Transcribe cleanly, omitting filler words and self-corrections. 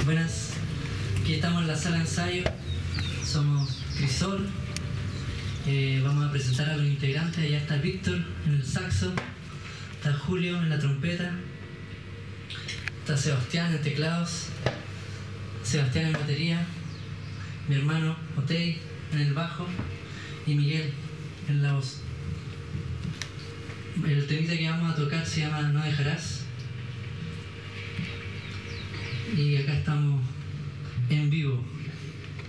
Buenas, aquí estamos en la sala de ensayo, somos Crisol, vamos a presentar a los integrantes. Allá está Víctor en el saxo, está Julio en la trompeta, está Sebastián en teclados, Sebastián en batería, mi hermano Otey en el bajo y Miguel en la voz. El temita que vamos a tocar se llama No Dejarás. Y acá estamos en vivo.